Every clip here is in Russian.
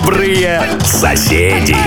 Добрые соседи.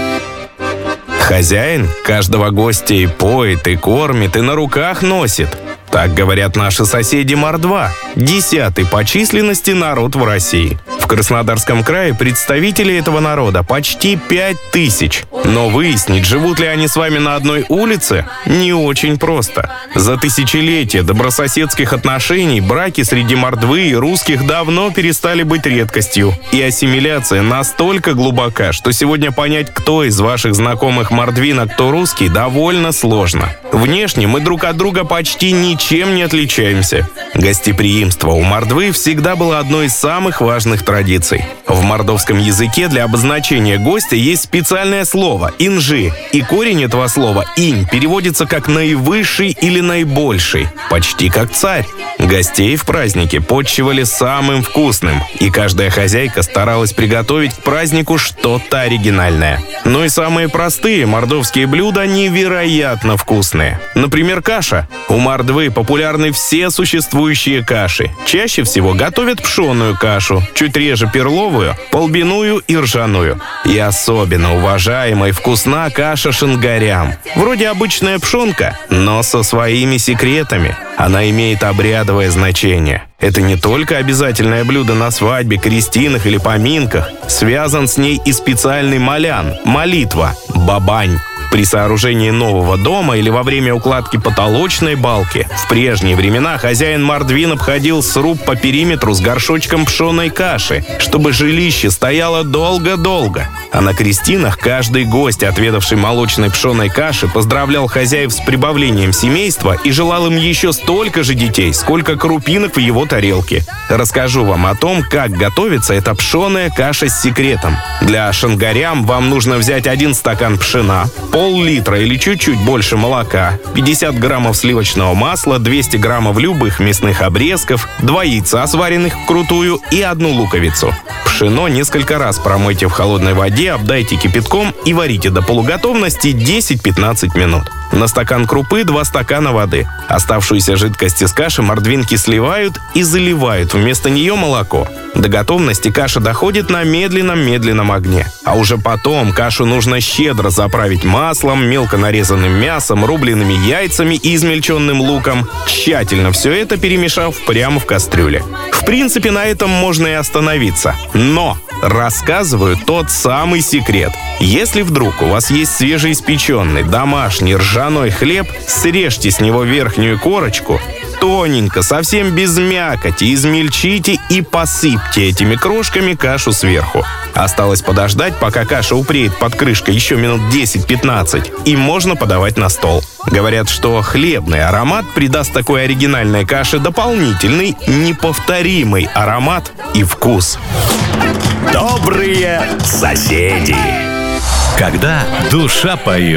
Хозяин каждого гостя и поет, и кормит, и на руках носит. Так говорят наши соседи мордва, 10-й по численности народ в России. В Краснодарском крае представителей этого народа почти 5000. Но выяснить, живут ли они с вами на одной улице, не очень просто. За тысячелетия добрососедских отношений браки среди мордвы и русских давно перестали быть редкостью. И ассимиляция настолько глубока, что сегодня понять, кто из ваших знакомых мордвин, а кто русский, довольно сложно. Внешне мы друг от друга почти ничем не отличаемся. Гостеприимство у мордвы всегда было одной из самых важных традиций. В мордовском языке для обозначения гостя есть специальное слово «инжи», и корень этого слова «инь» переводится как «наивысший» или «наибольший», почти как «царь». Гостей в празднике почивали самым вкусным, и каждая хозяйка старалась приготовить к празднику что-то оригинальное. Но и самые простые мордовские блюда невероятно вкусные. Например, каша. У мордвы популярны все существующие каши. Чаще всего готовят пшеную кашу, чуть реже перловую, полбяную и ржаную. И особенно уважаема и вкусна каша шингарям. Вроде обычная пшенка, но со своими секретами. Она имеет обрядовое значение. Это не только обязательное блюдо на свадьбе, крестинах или поминках. Связан с ней и специальный молян – молитва, бабань. При сооружении нового дома или во время укладки потолочной балки в прежние времена хозяин мордвин обходил сруб по периметру с горшочком пшеной каши, чтобы жилище стояло долго-долго. А на крестинах каждый гость, отведавший молочной пшеной каши, поздравлял хозяев с прибавлением семейства и желал им еще столько же детей, сколько крупинок в его тарелке. Расскажу вам о том, как готовится эта пшеная каша с секретом. Для шингарям вам нужно взять 1 стакан пшена, пол-литра или чуть-чуть больше молока, 50 граммов сливочного масла, 200 граммов любых мясных обрезков, 2 яйца, сваренных вкрутую, и 1 луковицу. Пшено несколько раз промойте в холодной воде, обдайте кипятком и варите до полуготовности 10-15 минут. На стакан крупы 2 стакана воды. Оставшуюся жидкость из каши мордвинки сливают и заливают вместо нее молоко. До готовности каша доходит на медленном огне. А уже потом кашу нужно щедро заправить маслом, мелко нарезанным мясом, рубленными яйцами и измельченным луком, тщательно все это перемешав прямо в кастрюле. В принципе, на этом можно и остановиться. Но рассказываю тот самый секрет. Если вдруг у вас есть свежеиспеченный домашний ржаной хлеб, срежьте с него верхнюю корочку, тоненько, совсем без мякоти, измельчите и посыпьте этими крошками кашу сверху. Осталось подождать, пока каша упреет под крышкой еще минут 10-15, и можно подавать на стол. Говорят, что хлебный аромат придаст такой оригинальной каше дополнительный, неповторимый аромат и вкус. Добрые соседи. Когда душа поет.